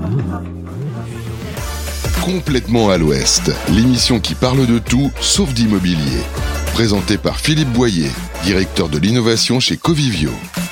Complètement à l'Ouest, l'émission qui parle de tout sauf d'immobilier. Présentée par Philippe Boyer, directeur de l'innovation chez Covivio.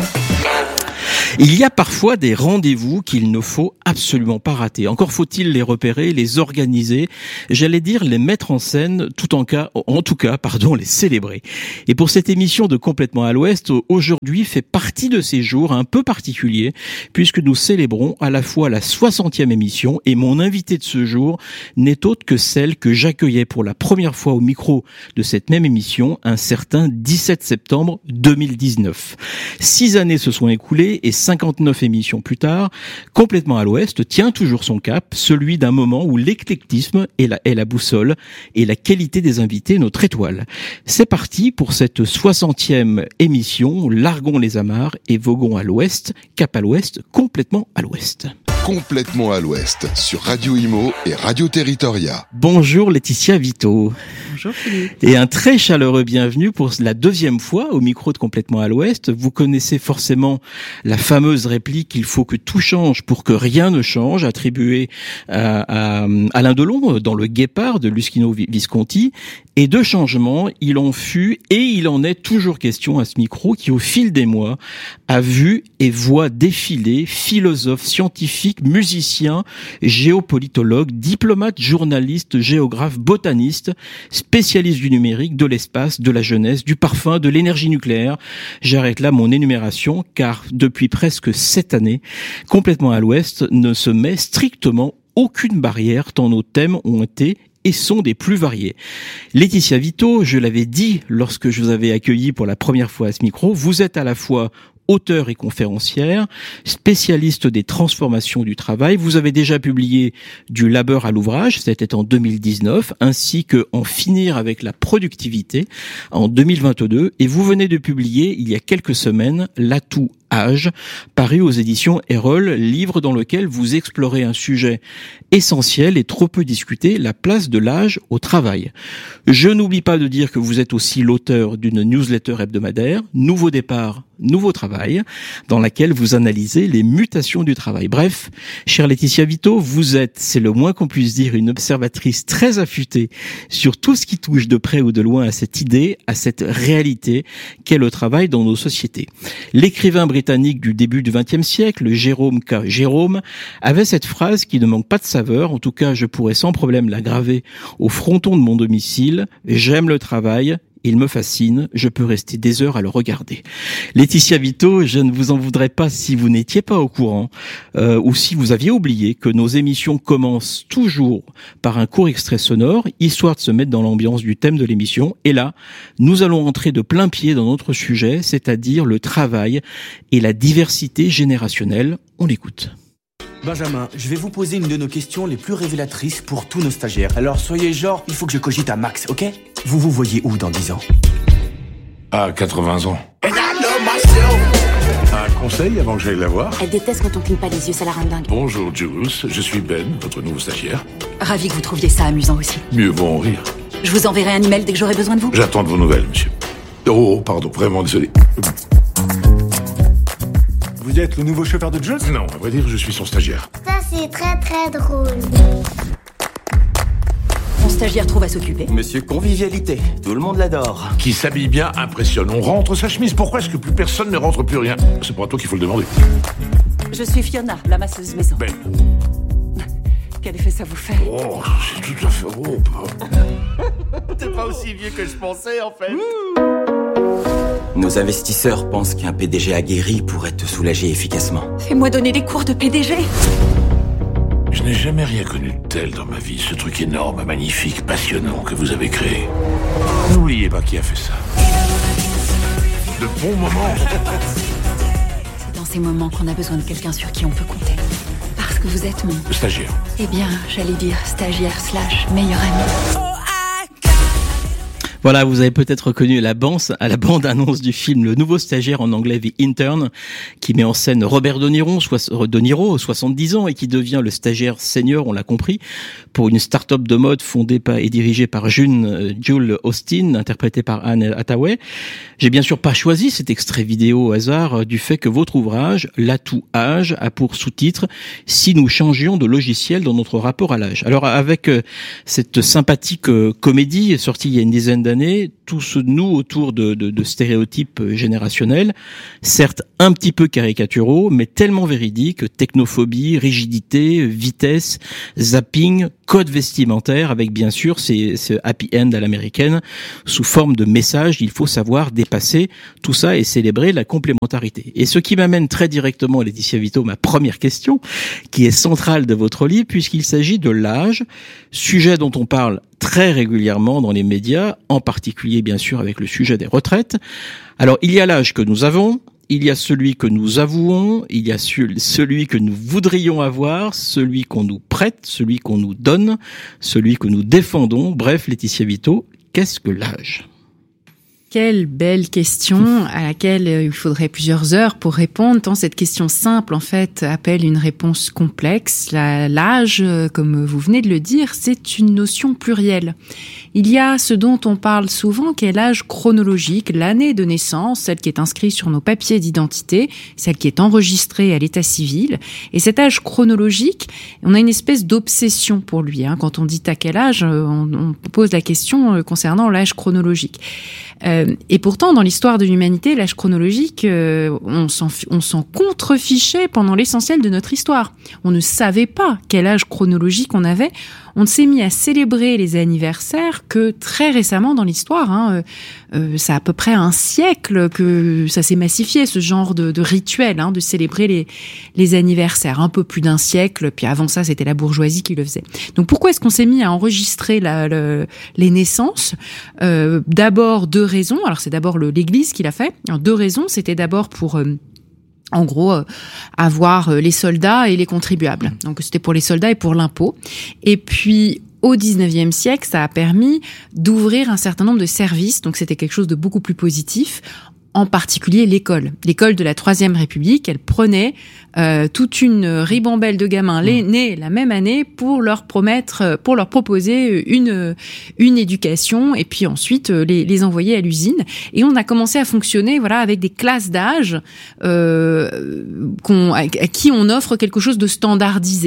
Il y a parfois des rendez-vous qu'il ne faut absolument pas rater. Encore faut-il les repérer, les organiser, j'allais dire les mettre en scène, en tout cas, les célébrer. Et pour cette émission de Complètement à l'Ouest, aujourd'hui fait partie de ces jours un peu particuliers, puisque nous célébrons à la fois la 60e émission, et mon invité de ce jour n'est autre que celle que j'accueillais pour la première fois au micro de cette même émission, un certain 17 septembre 2019. 6 années se sont écoulées et 59 émissions plus tard, Complètement à l'Ouest tient toujours son cap, celui d'un moment où l'éclectisme est la boussole et la qualité des invités notre étoile. C'est parti pour cette 60e émission, largons les amarres et voguons à l'Ouest, cap à l'Ouest, complètement à l'Ouest. Complètement à l'Ouest, sur Radio Imo et Radio Territoria. Bonjour Laetitia Vito. Bonjour Philippe. Et un très chaleureux bienvenue pour la 2e fois au micro de Complètement à l'Ouest. Vous connaissez forcément la fameuse réplique « Il faut que tout change pour que rien ne change », attribuée à Alain Delon dans Le Guépard de Luchino Visconti. Et de changement, il en fut et il en est toujours question à ce micro qui, au fil des mois, a vu et voit défiler philosophes, scientifiques, musiciens, géopolitologues, diplomates, journalistes, géographes, botanistes, spécialistes du numérique, de l'espace, de la jeunesse, du parfum, de l'énergie nucléaire. J'arrête là mon énumération car depuis presque 7 années, Complètement à l'Ouest ne se met strictement aucune barrière tant nos thèmes ont été et sont des plus variés. Laetitia Vito, je l'avais dit lorsque je vous avais accueilli pour la première fois à ce micro, vous êtes à la fois auteure et conférencière, spécialiste des transformations du travail. Vous avez déjà publié Du labeur à l'ouvrage, c'était en 2019, ainsi que En finir avec la productivité en 2022. Et vous venez de publier, il y a quelques semaines, L'atout âge, paru aux éditions Erol, livre dans lequel vous explorez un sujet essentiel et trop peu discuté, la place de l'âge au travail. Je n'oublie pas de dire que vous êtes aussi l'auteur d'une newsletter hebdomadaire, Nouveau départ, nouveau travail, dans laquelle vous analysez les mutations du travail. Bref, chère Laetitia Vito, vous êtes, c'est le moins qu'on puisse dire, une observatrice très affûtée sur tout ce qui touche de près ou de loin à cette idée, à cette réalité qu'est le travail dans nos sociétés. L'écrivain britannique du début du XXe siècle, Jérôme K. Jérôme, avait cette phrase qui ne manque pas de saveur, en tout cas je pourrais sans problème la graver au fronton de mon domicile: j'aime le travail, il me fascine, je peux rester des heures à le regarder. Laetitia Vito, je ne vous en voudrais pas si vous n'étiez pas au courant ou si vous aviez oublié que nos émissions commencent toujours par un court extrait sonore, histoire de se mettre dans l'ambiance du thème de l'émission. Et là, nous allons entrer de plein pied dans notre sujet, c'est-à-dire le travail et la diversité générationnelle. On l'écoute. Benjamin, je vais vous poser une de nos questions les plus révélatrices pour tous nos stagiaires. Alors soyez genre, il faut que je cogite à max, ok? Vous vous voyez où dans 10 ans? À 80 ans. Un conseil avant que j'aille la voir? Elle déteste quand on cligne pas les yeux, ça la rend dingue. Bonjour Jules, je suis Ben, votre nouveau stagiaire. Ravi que vous trouviez ça amusant aussi. Mieux vaut en rire. Je vous enverrai un email dès que j'aurai besoin de vous. J'attends de vos nouvelles, monsieur. Oh, pardon, vraiment désolé. Vous êtes le nouveau chauffeur de Jules? Non, à vrai dire, je suis son stagiaire. Ça, c'est très très drôle. Mon stagiaire trouve à s'occuper. Monsieur Convivialité, tout le monde l'adore. Qui s'habille bien, impressionne. On rentre sa chemise. Pourquoi est-ce que plus personne ne rentre plus rien? C'est pas à toi qu'il faut le demander. Je suis Fiona, la masseuse maison. Ben. Quel effet ça vous fait? Oh, c'est tout à fait... Oh, T'es pas aussi vieux que je pensais, en fait. Nos investisseurs pensent qu'un PDG aguerri pourrait te soulager efficacement. Fais-moi donner des cours de PDG. Je n'ai jamais rien connu de tel dans ma vie. Ce truc énorme, magnifique, passionnant que vous avez créé. N'oubliez pas qui a fait ça. De bons moments. C'est dans ces moments qu'on a besoin de quelqu'un sur qui on peut compter. Parce que vous êtes mon... Stagiaire. Eh bien, j'allais dire stagiaire / meilleur ami. Voilà, vous avez peut-être reconnu à la bande-annonce du film Le Nouveau Stagiaire, en anglais The Intern, qui met en scène Robert De Niro, 70 ans, et qui devient le stagiaire senior, on l'a compris, pour une start-up de mode fondée et dirigée par Jule Austin, interprétée par Anne Hathaway. J'ai bien sûr pas choisi cet extrait vidéo au hasard du fait que votre ouvrage, L'atout âge, a pour sous-titre « Si nous changions de logiciel dans notre rapport à l'âge ». Alors avec cette sympathique comédie sortie il y a une dizaine d'années, tout se noue autour de stéréotypes générationnels, certes un petit peu caricaturaux, mais tellement véridiques: technophobie, rigidité, vitesse, zapping, code vestimentaire, avec bien sûr ce happy end à l'américaine, sous forme de message. Il faut savoir dépasser tout ça et célébrer la complémentarité. Et ce qui m'amène très directement, Laetitia Vito, ma première question, qui est centrale de votre livre, puisqu'il s'agit de l'âge, sujet dont on parle très régulièrement dans les médias, en particulier bien sûr avec le sujet des retraites. Alors il y a l'âge que nous avons, il y a celui que nous avouons, il y a celui que nous voudrions avoir, celui qu'on nous prête, celui qu'on nous donne, celui que nous défendons. Bref, Laetitia Vito, qu'est-ce que l'âge ? Quelle belle question à laquelle il faudrait plusieurs heures pour répondre, tant cette question simple, en fait, appelle une réponse complexe. L'âge, comme vous venez de le dire, c'est une notion plurielle. Il y a ce dont on parle souvent, qui est l'âge chronologique, l'année de naissance, celle qui est inscrite sur nos papiers d'identité, celle qui est enregistrée à l'état civil. Et cet âge chronologique, on a une espèce d'obsession pour lui. Quand on dit à quel âge, on pose la question concernant l'âge chronologique. Et pourtant, dans l'histoire de l'humanité, l'âge chronologique, on s'en contrefichait pendant l'essentiel de notre histoire. On ne savait pas quel âge chronologique on avait. On ne s'est mis à célébrer les anniversaires que très récemment dans l'histoire. Ça a à peu près un siècle que ça s'est massifié, ce genre de rituel, de célébrer les anniversaires. Un peu plus d'un siècle, puis avant ça, c'était la bourgeoisie qui le faisait. Donc pourquoi est-ce qu'on s'est mis à enregistrer les naissances ? D'abord, deux raisons. Alors c'est d'abord l'Église qui l'a fait. Alors, deux raisons. C'était d'abord pour... en gros, avoir les soldats et les contribuables. Donc, c'était pour les soldats et pour l'impôt. Et puis, au 19e siècle, ça a permis d'ouvrir un certain nombre de services. Donc, c'était quelque chose de beaucoup plus positif. En particulier l'école. L'école de la Troisième République, elle prenait toute une ribambelle de gamins nés la même année pour leur proposer une éducation et puis ensuite les envoyer à l'usine. Et on a commencé à fonctionner avec des classes d'âge à qui on offre quelque chose de standardisé.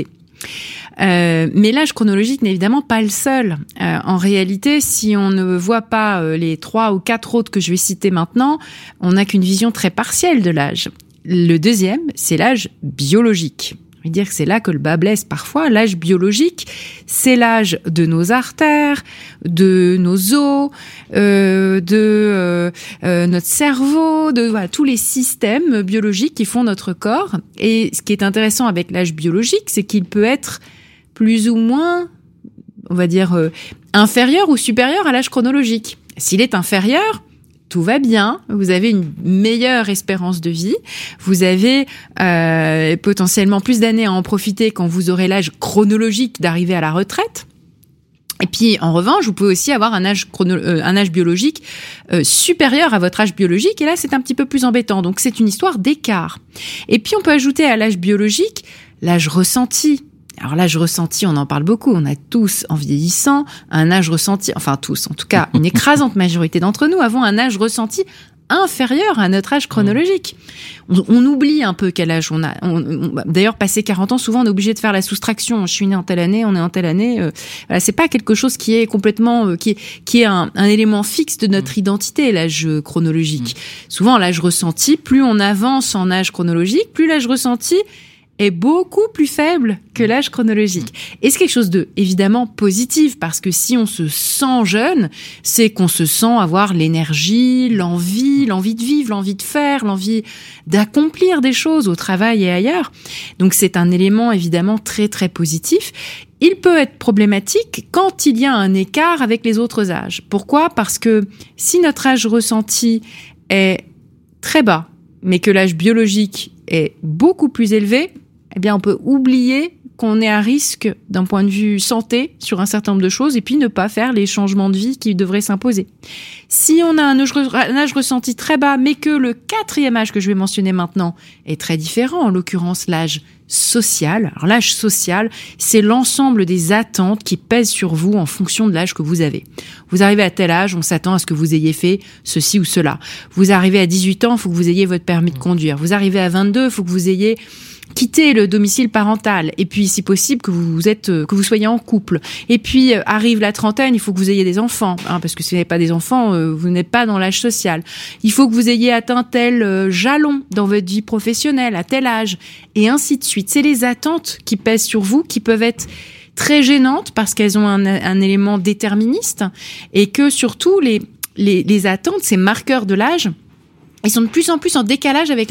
Mais l'âge chronologique n'est évidemment pas le seul. En réalité, si on ne voit pas les 3 ou 4 autres que je vais citer maintenant, on n'a qu'une vision très partielle de l'âge. Le deuxième, c'est l'âge biologique. Je veux dire que c'est là que le bas blesse parfois. L'âge biologique, c'est l'âge de nos artères, de nos os, de notre cerveau, de tous les systèmes biologiques qui font notre corps. Et ce qui est intéressant avec l'âge biologique, c'est qu'il peut être plus ou moins, on va dire, inférieur ou supérieur à l'âge chronologique. S'il est inférieur, tout va bien, vous avez une meilleure espérance de vie, vous avez potentiellement plus d'années à en profiter quand vous aurez l'âge chronologique d'arriver à la retraite. Et puis, en revanche, vous pouvez aussi avoir un âge biologique supérieur à votre âge biologique, et là, c'est un petit peu plus embêtant. Donc, c'est une histoire d'écart. Et puis, on peut ajouter à l'âge biologique l'âge ressenti. Alors l'âge ressenti, on en parle beaucoup. On a tous, en vieillissant, un âge ressenti, enfin tous, en tout cas, une écrasante majorité d'entre nous avons un âge ressenti inférieur à notre âge chronologique. On oublie un peu quel âge on a. D'ailleurs, passé 40 ans, souvent, on est obligé de faire la soustraction. Je suis né en telle année, on est en telle année. Voilà, c'est pas quelque chose qui est complètement, qui est un élément fixe de notre identité, l'âge chronologique. Souvent, l'âge ressenti, plus on avance en âge chronologique, plus l'âge ressenti est beaucoup plus faible que l'âge chronologique. Et c'est quelque chose de, évidemment, positif, parce que si on se sent jeune, c'est qu'on se sent avoir l'énergie, l'envie de vivre, l'envie de faire, l'envie d'accomplir des choses au travail et ailleurs. Donc c'est un élément, évidemment, très, très positif. Il peut être problématique quand il y a un écart avec les autres âges. Pourquoi ? Parce que si notre âge ressenti est très bas, mais que l'âge biologique est beaucoup plus élevé, eh bien, on peut oublier qu'on est à risque d'un point de vue santé sur un certain nombre de choses et puis ne pas faire les changements de vie qui devraient s'imposer. Si on a un âge ressenti très bas, mais que le 4e âge que je vais mentionner maintenant est très différent, en l'occurrence l'âge social. Alors l'âge social, c'est l'ensemble des attentes qui pèsent sur vous en fonction de l'âge que vous avez. Vous arrivez à tel âge, on s'attend à ce que vous ayez fait ceci ou cela. Vous arrivez à 18 ans, il faut que vous ayez votre permis de conduire. Vous arrivez à 22, il faut que vous ayez quitté le domicile parental. Et puis, si possible, que vous soyez en couple. Et puis, arrive la trentaine, il faut que vous ayez des enfants. Parce que si vous n'avez pas des enfants, vous n'êtes pas dans l'âge social. Il faut que vous ayez atteint tel jalon dans votre vie professionnelle, à tel âge. Et ainsi de suite. C'est les attentes qui pèsent sur vous, qui peuvent être très gênantes parce qu'elles ont un élément déterministe. Et que surtout, les attentes, ces marqueurs de l'âge, ils sont de plus en plus en décalage avec